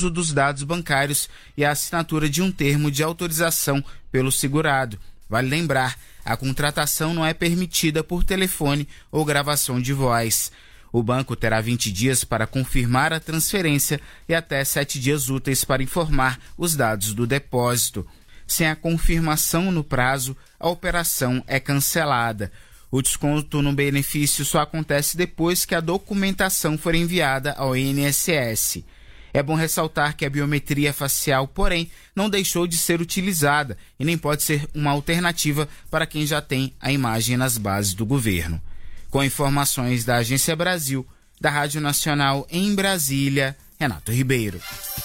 uso dos dados bancários e a assinatura de um termo de autorização pelo segurado. Vale lembrar, a contratação não é permitida por telefone ou gravação de voz. O banco terá 20 dias para confirmar a transferência e até 7 dias úteis para informar os dados do depósito. Sem a confirmação no prazo, a operação é cancelada. O desconto no benefício só acontece depois que a documentação for enviada ao INSS. É bom ressaltar que a biometria facial, porém, não deixou de ser utilizada e nem pode ser uma alternativa para quem já tem a imagem nas bases do governo. Com informações da Agência Brasil, da Rádio Nacional em Brasília, Renato Ribeiro.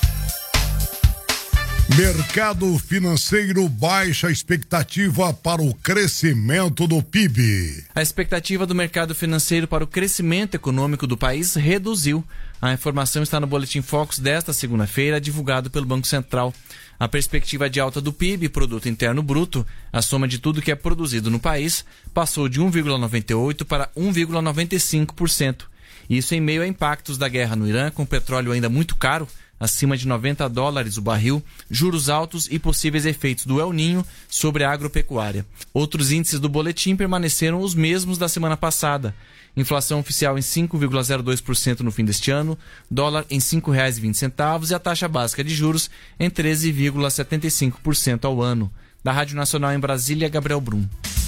Mercado financeiro baixa a expectativa para o crescimento do PIB. A expectativa do mercado financeiro para o crescimento econômico do país reduziu. A informação está no Boletim Focus desta segunda-feira, divulgado pelo Banco Central. A perspectiva de alta do PIB, Produto Interno Bruto, a soma de tudo que é produzido no país, passou de 1,98% para 1,95%. Isso em meio a impactos da guerra no Irã, com o petróleo ainda muito caro, acima de $90 o barril, juros altos e possíveis efeitos do El Niño sobre a agropecuária. Outros índices do boletim permaneceram os mesmos da semana passada. Inflação oficial em 5,02% no fim deste ano, dólar em R$ 5,20 e a taxa básica de juros em 13,75% ao ano. Da Rádio Nacional em Brasília, Gabriel Brum.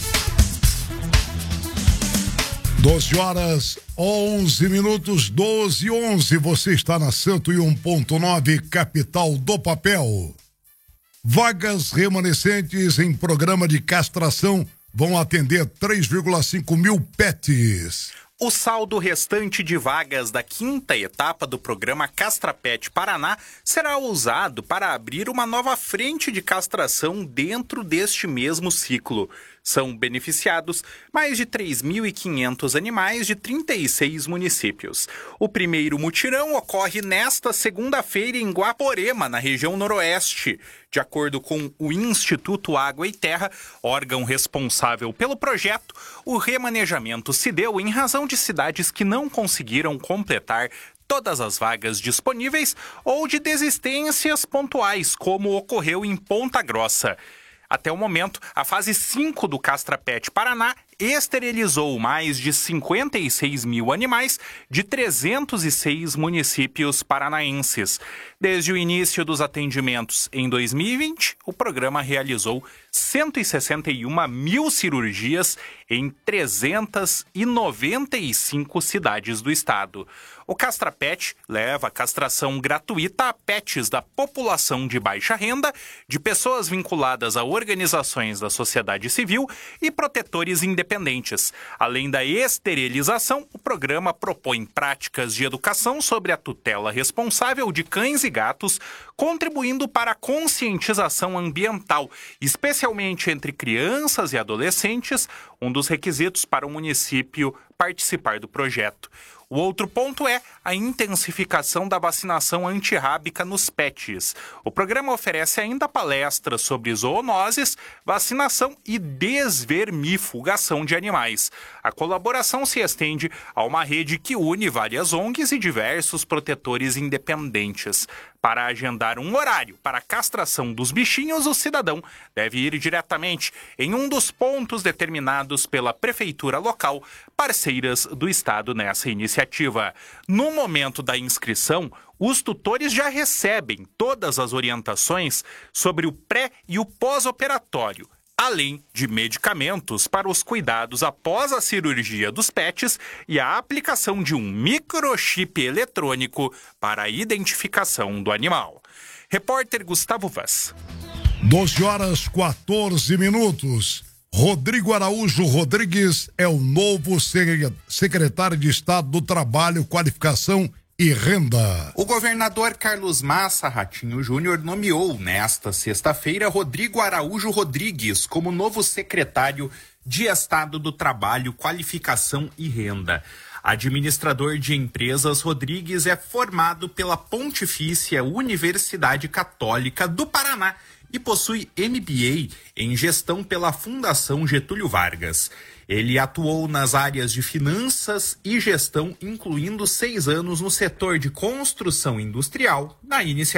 12h11, 12h11, você está na 101.9, capital do papel. Vagas remanescentes em programa de castração vão atender 3,5 mil pets. O saldo restante de vagas da 5ª etapa do programa Castra Pet Paraná será usado para abrir uma nova frente de castração dentro deste mesmo ciclo. São beneficiados mais de 3.500 animais de 36 municípios. O primeiro mutirão ocorre nesta segunda-feira em Guaporema, na região noroeste. De acordo com o Instituto Água e Terra, órgão responsável pelo projeto, o remanejamento se deu em razão de cidades que não conseguiram completar todas as vagas disponíveis ou de desistências pontuais, como ocorreu em Ponta Grossa. Até o momento, a fase 5 do Castra Pet Paraná esterilizou mais de 56 mil animais de 306 municípios paranaenses. Desde o início dos atendimentos em 2020, o programa realizou 161 mil cirurgias em 395 cidades do estado. O Castra Pet leva a castração gratuita a pets da população de baixa renda, de pessoas vinculadas a organizações da sociedade civil e protetores independentes. Além da esterilização, o programa propõe práticas de educação sobre a tutela responsável de cães e gatos, contribuindo para a conscientização ambiental, especialmente entre crianças e adolescentes, um dos requisitos para o município participar do projeto. O outro ponto é a intensificação da vacinação antirrábica nos pets. O programa oferece ainda palestras sobre zoonoses, vacinação e desvermifugação de animais. A colaboração se estende a uma rede que une várias ONGs e diversos protetores independentes. Para agendar um horário para a castração dos bichinhos, o cidadão deve ir diretamente em um dos pontos determinados pela prefeitura local, parceiras do estado nessa iniciativa. No momento da inscrição, os tutores já recebem todas as orientações sobre o pré e o pós-operatório, além de medicamentos para os cuidados após a cirurgia dos pets e a aplicação de um microchip eletrônico para a identificação do animal. Repórter Gustavo Vaz. 12h14. Rodrigo Araújo Rodrigues é o novo secretário de Estado do Trabalho, Qualificação e Renda. O governador Carlos Massa Ratinho Júnior nomeou nesta sexta-feira Rodrigo Araújo Rodrigues como novo secretário de Estado do Trabalho, Qualificação e Renda. Administrador de empresas, Rodrigues é formado pela Pontifícia Universidade Católica do Paraná e possui MBA em Gestão pela Fundação Getúlio Vargas. Ele atuou nas áreas de finanças e gestão, incluindo 6 anos no setor de construção industrial, na iniciativa